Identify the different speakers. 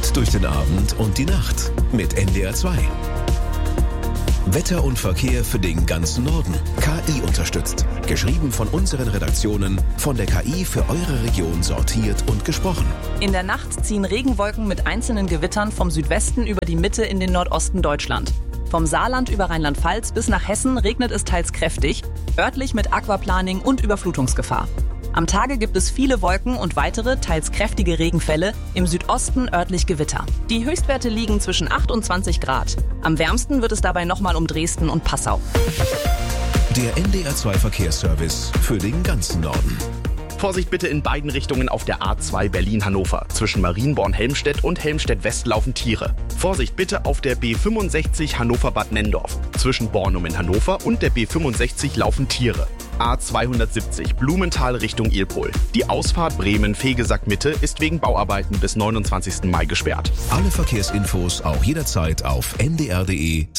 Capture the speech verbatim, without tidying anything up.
Speaker 1: Gut durch den Abend und die Nacht mit N D R zwei. Wetter und Verkehr für den ganzen Norden. K I unterstützt. Geschrieben von unseren Redaktionen, von der K I für eure Region sortiert und gesprochen.
Speaker 2: In der Nacht ziehen Regenwolken mit einzelnen Gewittern vom Südwesten über die Mitte in den Nordosten Deutschland. Vom Saarland über Rheinland-Pfalz bis nach Hessen regnet es teils kräftig, örtlich mit Aquaplaning und Überflutungsgefahr. Am Tage gibt es viele Wolken und weitere, teils kräftige Regenfälle, im Südosten örtlich Gewitter. Die Höchstwerte liegen zwischen achtundzwanzig Grad. Am wärmsten wird es dabei nochmal um Dresden und Passau.
Speaker 1: Der N D R zwei Verkehrsservice für den ganzen Norden.
Speaker 3: Vorsicht bitte in beiden Richtungen auf der A zwei Berlin-Hannover. Zwischen Marienborn-Helmstedt und Helmstedt-West laufen Tiere. Vorsicht bitte auf der B fünfundsechzig Hannover-Bad Nendorf. Zwischen Bornum in Hannover und der B fünfundsechzig laufen Tiere. A zweihundertsiebzig Blumenthal Richtung Ilpol. Die Ausfahrt Bremen-Fegesack-Mitte ist wegen Bauarbeiten bis neunundzwanzigsten Mai gesperrt.
Speaker 1: Alle Verkehrsinfos auch jederzeit auf n d r punkt d e